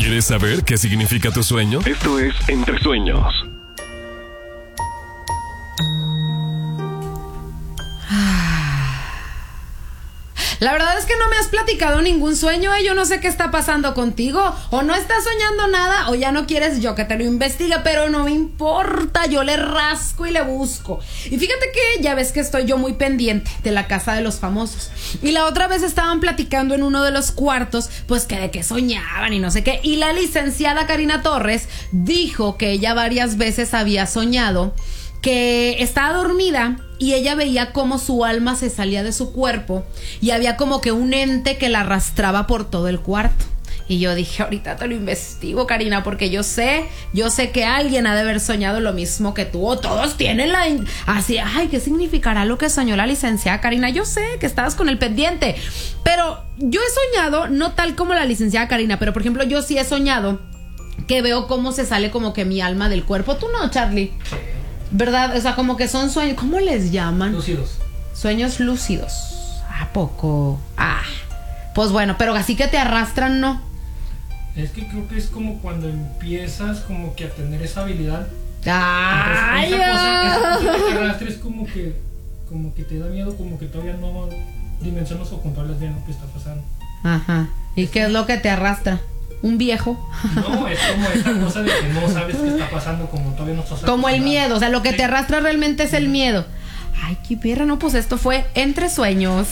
¿Quieres saber qué significa tu sueño? Esto es Entre Sueños. La verdad es que no me has platicado ningún sueño, yo no sé qué está pasando contigo. O no estás soñando nada, o ya no quieres yo que te lo investigue, pero no me importa, yo le rasco y le busco. Y fíjate que ya ves que estoy yo muy pendiente de la casa de los famosos. Y la otra vez estaban platicando en uno de los cuartos, pues que de qué soñaban y no sé qué. Y la licenciada Karina Torres dijo que ella varias veces había soñado que estaba dormida y ella veía cómo su alma se salía de su cuerpo y había como que un ente que la arrastraba por todo el cuarto. Y yo dije, ahorita te lo investigo, Karina, porque yo sé que alguien ha de haber soñado lo mismo que tú, o todos tienen así, ay, ¿qué significará lo que soñó la licenciada Karina? Yo sé que estabas con el pendiente, pero yo he soñado, no tal como la licenciada Karina, pero por ejemplo, yo sí he soñado que veo cómo se sale como que mi alma del cuerpo. ¿Tú no, Charlie? ¿Verdad? O sea, como que son sueños, ¿cómo les llaman? Lúcidos. Sueños lúcidos. ¿A poco? Pues bueno, pero así que te arrastran, ¿no? Es que creo que es como cuando empiezas como que a tener esa habilidad. ¡Ay! Esa cosa que te arrastres como que te da miedo, como que todavía no dimensionas o controlas bien lo que está pasando. Ajá. ¿Y qué es lo que te arrastra? ¿Un viejo? No, es como esa cosa de que no sabes qué está pasando, como todavía no estás. Como el miedo, o sea, lo que te arrastra realmente es el miedo. Ay, qué perra, no, pues esto fue Entre Sueños.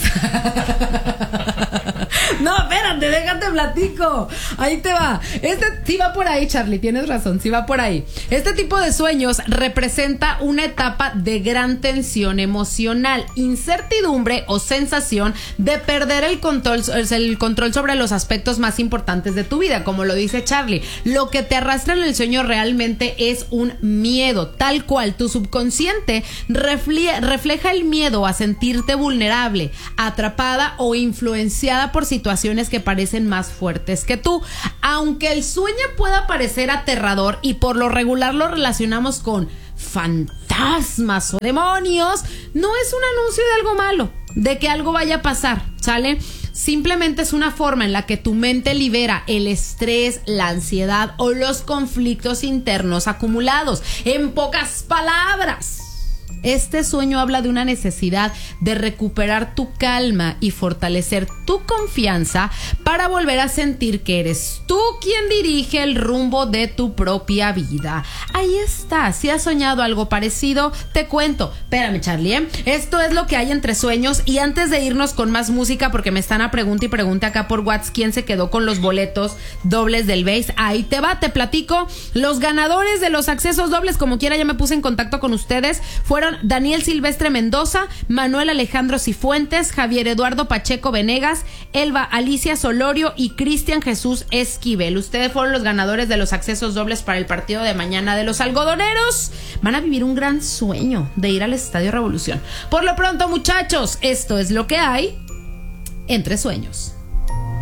No, espérate, déjate platico. Ahí te va. Sí va por ahí, Charlie, tienes razón, sí va por ahí. Este tipo de sueños representa una etapa de gran tensión emocional, incertidumbre o sensación de perder el control sobre los aspectos más importantes de tu vida, como lo dice Charlie. Lo que te arrastra en el sueño realmente es un miedo, tal cual tu subconsciente refleja el miedo a sentirte vulnerable, atrapada o influenciada por situaciones que parecen más fuertes que tú. Aunque el sueño pueda parecer aterrador y por lo regular lo relacionamos con fantasmas o demonios, no es un anuncio de algo malo, de que algo vaya a pasar, ¿sale? Simplemente es una forma en la que tu mente libera el estrés, la ansiedad o los conflictos internos acumulados. En pocas palabras, este sueño habla de una necesidad de recuperar tu calma y fortalecer tu confianza para volver a sentir que eres tú quien dirige el rumbo de tu propia vida. Ahí está, si has soñado algo parecido, te cuento. Espérame, Charlie, esto es lo que hay entre sueños. Y antes de irnos con más música, porque me están a pregunta y pregunta acá por WhatsApp quién se quedó con los boletos dobles del Base. Ahí te va, te platico. Los ganadores de los accesos dobles, como quiera ya me puse en contacto con ustedes, fueron Daniel Silvestre Mendoza, Manuel Alejandro Cifuentes, Javier Eduardo Pacheco Venegas, Elba Alicia Solorio y Cristian Jesús Esquivel. Ustedes fueron los ganadores de los accesos dobles para el partido de mañana de los algodoneros. Van a vivir un gran sueño de ir al Estadio Revolución. Por lo pronto, muchachos, esto es lo que hay entre sueños.